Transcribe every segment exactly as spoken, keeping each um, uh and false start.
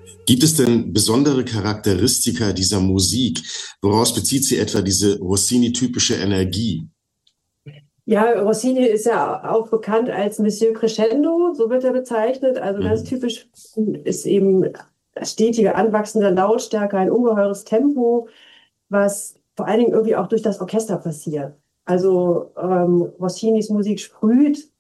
Gibt es denn besondere Charakteristika dieser Musik? Woraus bezieht sie etwa diese Rossini-typische Energie? Ja, Rossini ist ja auch bekannt als Monsieur Crescendo, so wird er bezeichnet. Also ganz Mhm. typisch ist eben stetige anwachsende Lautstärke, ein ungeheures Tempo, was vor allen Dingen irgendwie auch durch das Orchester passiert. Also ähm, Rossinis Musik sprüht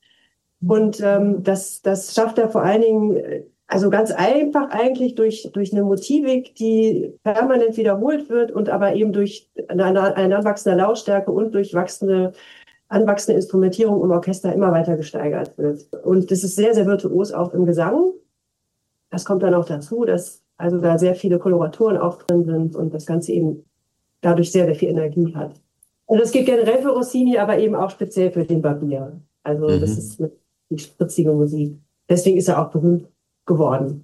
und ähm, das, das schafft er vor allen Dingen, äh, also ganz einfach eigentlich durch, durch eine Motivik, die permanent wiederholt wird und aber eben durch eine, eine anwachsende Lautstärke und durch wachsende anwachsende Instrumentierung im Orchester immer weiter gesteigert wird. Und das ist sehr, sehr virtuos auch im Gesang. Das kommt dann auch dazu, dass also da sehr viele Koloraturen auch drin sind und das Ganze eben dadurch sehr, sehr viel Energie hat. Und das gilt generell für Rossini, aber eben auch speziell für den Barbier. Also das Mhm. ist eine, die spritzige Musik. Deswegen ist er auch berühmt geworden.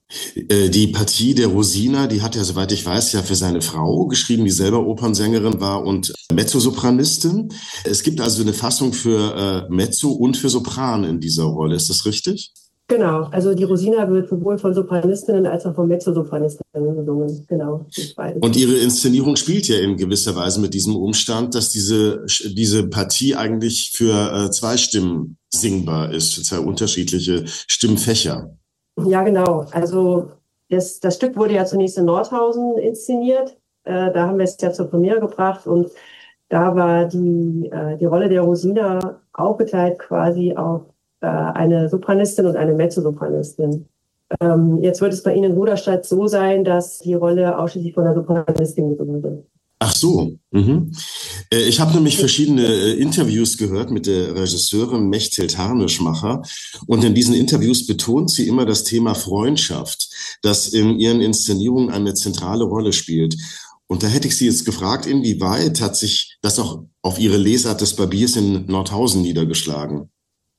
Äh, Die Partie der Rosina, die hat er, soweit ich weiß, ja für seine Frau geschrieben, die selber Opernsängerin war und Mezzosopranistin. Es gibt also eine Fassung für äh, Mezzo und für Sopran in dieser Rolle. Ist das richtig? Genau, also die Rosina wird sowohl von Sopranistinnen als auch von Mezzosopranistinnen gesungen. Genau, beides. Und ihre Inszenierung spielt ja in gewisser Weise mit diesem Umstand, dass diese, diese Partie eigentlich für äh, zwei Stimmen singbar ist, für zwei unterschiedliche Stimmfächer. Ja, genau. Also das, das Stück wurde ja zunächst in Nordhausen inszeniert. Äh, da haben wir es ja zur Premiere gebracht und da war die, äh, die Rolle der Rosina aufgeteilt quasi auf äh, eine Sopranistin und eine Mezzosopranistin. Ähm, jetzt wird es bei Ihnen in Ruderstadt so sein, dass die Rolle ausschließlich von der Sopranistin gesungen wird. Ach so. Mhm. Äh, Ich habe nämlich verschiedene äh, Interviews gehört mit der Regisseurin Mechthild Harnischmacher. Und in diesen Interviews betont sie immer das Thema Freundschaft, das in ihren Inszenierungen eine zentrale Rolle spielt. Und da hätte ich Sie jetzt gefragt, inwieweit hat sich das auch auf Ihre Lesart des Barbiers in Nordhausen niedergeschlagen?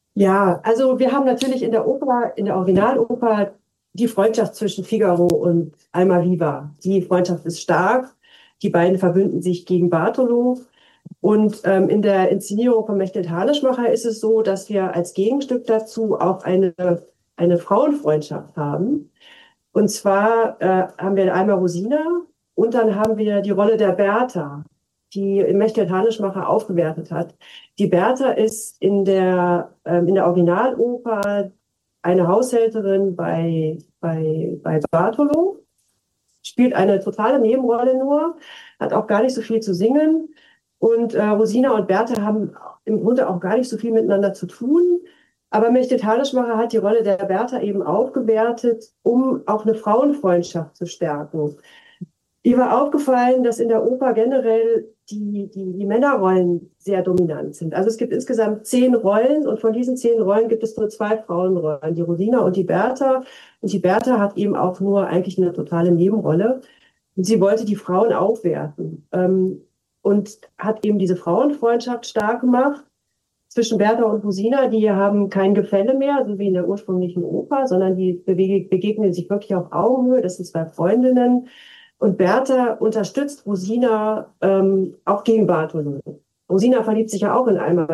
Ja, also wir haben natürlich in der Oper, in der Originaloper, die Freundschaft zwischen Figaro und Almaviva. Die Freundschaft ist stark. Die beiden verbünden sich gegen Bartolo. Und ähm, in der Inszenierung von Mechthild Harnischmacher ist es so, dass wir als Gegenstück dazu auch eine, eine Frauenfreundschaft haben. Und zwar äh, haben wir einmal Rosina und dann haben wir die Rolle der Bertha, die Mechthild Harnischmacher aufgewertet hat. Die Bertha ist in der, ähm, in der Originaloper eine Haushälterin bei, bei, bei Bartolo, spielt eine totale Nebenrolle nur, hat auch gar nicht so viel zu singen. Und äh, Rosina und Bertha haben im Grunde auch gar nicht so viel miteinander zu tun. Aber Mechthild Harnischmacher hat die Rolle der Bertha eben aufgewertet, um auch eine Frauenfreundschaft zu stärken. Mir war aufgefallen, dass in der Oper generell die, die, die Männerrollen sehr dominant sind. Also es gibt insgesamt zehn Rollen und von diesen zehn Rollen gibt es nur zwei Frauenrollen, die Rosina und die Bertha. Und die Bertha hat eben auch nur eigentlich eine totale Nebenrolle. Und sie wollte die Frauen aufwerten ähm, und hat eben diese Frauenfreundschaft stark gemacht zwischen Bertha und Rosina. Die haben kein Gefälle mehr, so wie in der ursprünglichen Oper, sondern die begegnen sich wirklich auf Augenhöhe. Das sind zwei Freundinnen. Und Bertha unterstützt Rosina ähm, auch gegen Bartolo. Rosina verliebt sich ja auch in Alma